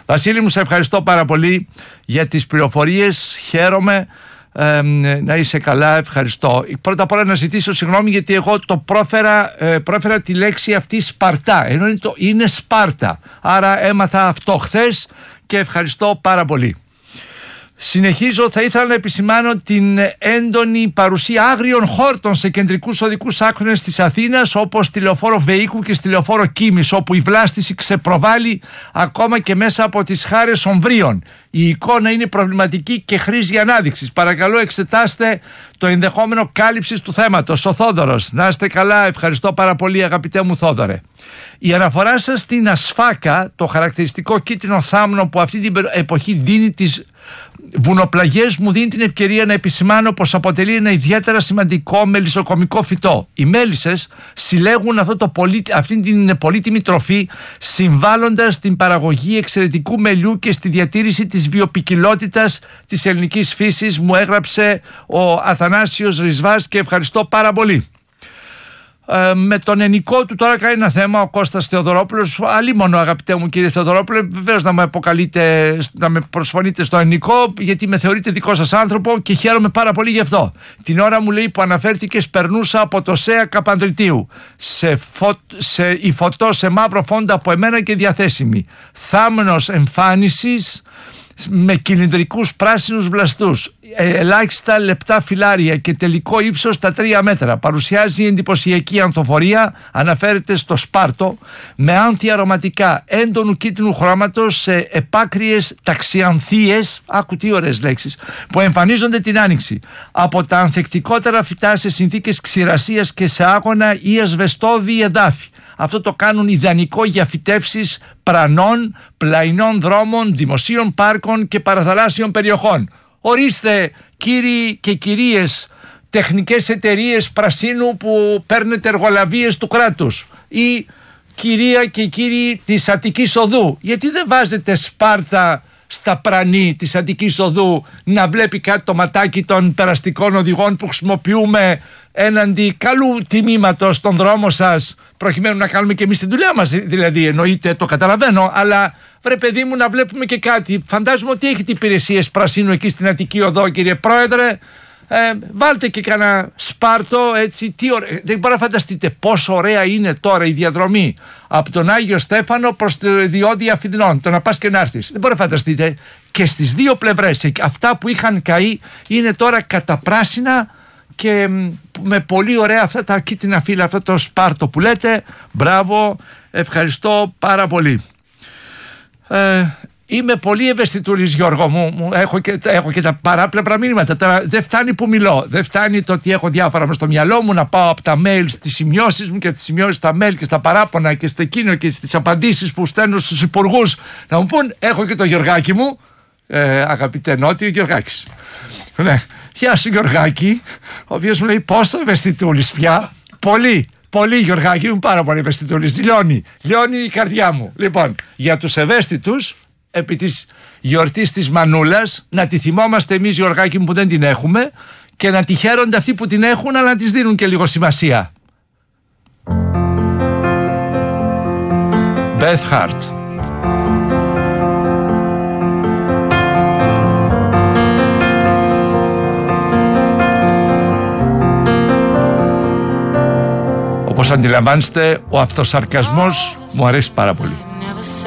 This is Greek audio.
Βασίλη μου, σε ευχαριστώ πάρα πολύ για τις πληροφορίες. Χαίρομαι. Να είσαι καλά, ευχαριστώ. Πρώτα απ' όλα να ζητήσω συγγνώμη, γιατί εγώ το πρόφερα τη λέξη αυτή Σπαρτά, ενώ είναι Σπάρτα. Άρα έμαθα αυτό χθες και ευχαριστώ πάρα πολύ. Συνεχίζω, θα ήθελα να επισημάνω την έντονη παρουσία άγριων χόρτων σε κεντρικούς οδικούς άξονες της Αθήνας, όπως στη λεωφόρο Βεϊκού και στη λεωφόρο Κίμης, όπου η βλάστηση ξεπροβάλλει ακόμα και μέσα από τις χάρες Ομβρίων. Η εικόνα είναι προβληματική και χρήζει ανάδειξης. Παρακαλώ, εξετάστε το ενδεχόμενο κάλυψης του θέματος. Ο Θόδωρος, να είστε καλά, ευχαριστώ πάρα πολύ αγαπητέ μου Θόδωρε. Η αναφορά σας στην ασφάκα, το χαρακτηριστικό κίτρινο θάμνο που αυτή την εποχή δίνει τις βουνοπλαγιές, μου δίνει την ευκαιρία να επισημάνω πως αποτελεί ένα ιδιαίτερα σημαντικό μελισσοκομικό φυτό. Οι μέλισσες συλλέγουν αυτή την πολύτιμη τροφή, συμβάλλοντας στην παραγωγή εξαιρετικού μελιού και στη διατήρηση της βιοποικιλότητας της ελληνικής φύσης, μου έγραψε ο Αθανάσιος Ρισβάς και ευχαριστώ πάρα πολύ. Με τον ενικό του τώρα κάνει ένα θέμα ο Κώστας Θεοδωρόπουλος. Αλίμονο, αγαπητέ μου κύριε Θεοδωρόπουλε, βεβαίως να με αποκαλείτε, να με προσφωνείτε στο ενικό, γιατί με θεωρείτε δικό σας άνθρωπο και χαίρομαι πάρα πολύ γι' αυτό. Την ώρα, μου λέει, που αναφέρθηκες, περνούσα από το ΣΕΑ Καπανδριτίου η φωτό σε μαύρο φόντα από εμένα και διαθέσιμη. Θάμνος εμφάνισης με κυλινδρικούς πράσινους βλαστούς, ελάχιστα λεπτά φυλάρια και τελικό ύψος τα 3 μέτρα. Παρουσιάζει εντυπωσιακή ανθοφορία, αναφέρεται στο Σπάρτο, με άνθια αρωματικά έντονου κίτρινου χρώματος σε επάκριες ταξιανθίες, άκου τι ωραίες λέξεις, που εμφανίζονται την άνοιξη. Από τα ανθεκτικότερα φυτά σε συνθήκες ξηρασίας και σε άγωνα ή ασβεστώδη εδάφη. Αυτό το κάνουν ιδανικό για φυτεύσεις πρανών, πλαϊνών δρόμων, δημοσίων πάρκων και παραθαλάσσιων περιοχών. Ορίστε, κύριοι και κυρίες, τεχνικές εταιρείες πρασίνου που παίρνετε εργολαβίες του κράτους, ή κυρία και κύριοι της Αττικής Οδού, γιατί δεν βάζετε Σπάρτα στα πρανή της Αττικής Οδού να βλέπει κάτι το ματάκι των περαστικών οδηγών που χρησιμοποιούμε έναντι καλού τιμήματος στον δρόμο σας, προκειμένου να κάνουμε και εμείς την δουλειά μας, δηλαδή, εννοείται, το καταλαβαίνω, αλλά βρε παιδί μου, να βλέπουμε και κάτι. Φαντάζομαι ότι έχετε υπηρεσίες πρασίνου εκεί στην Αττική Οδό, κύριε Πρόεδρε. Βάλτε και κανένα Σπάρτο, έτσι. Δεν μπορείτε να φανταστείτε πόσο ωραία είναι τώρα η διαδρομή από τον Άγιο Στέφανο προς το διόδια Αφιδνών, το να πας και να έρθεις. Δεν μπορείτε να φανταστείτε. Και στις δύο πλευρές αυτά που είχαν καεί είναι τώρα καταπράσινα και με πολύ ωραία αυτά τα κίτρινα φύλλα, αυτό το Σπάρτο που λέτε. Μπράβο, ευχαριστώ πάρα πολύ. Είμαι πολύ ευαισθητούλης, Γιώργο μου. Έχω και τα παράπλευρα μήνυματα. Τώρα δεν φτάνει που μιλώ. Δεν φτάνει το ότι έχω διάφορα μες στο μυαλό μου, να πάω από τα mail στις σημειώσεις μου και τις σημειώσεις στα mail και στα παράπονα και στο εκείνο και στις απαντήσεις που στέλνω στους υπουργούς. Να μου πούν, έχω και το Γιωργάκι μου. Αγαπητέ Νότιο, Γιωργάκης. Ναι. Γεια σου, Γιωργάκη. Ο οποίος μου λέει, πόσο ευαισθητούλης πια. Πολύ, Γιωργάκη μου, πάρα πολύ ευαισθητούλης. Λιώνει η καρδιά μου. Λοιπόν, για τους ευαίσθητους, επί της γιορτής της Μανούλας, να τη θυμόμαστε εμείς, Γιωργάκη μου, που δεν την έχουμε, και να τη χαίρονται αυτοί που την έχουν, αλλά να της δίνουν και λίγο σημασία. Beth Hart. Όπως αντιλαμβάνεστε, ο αυτοσαρκασμός μου αρέσει πάρα πολύ.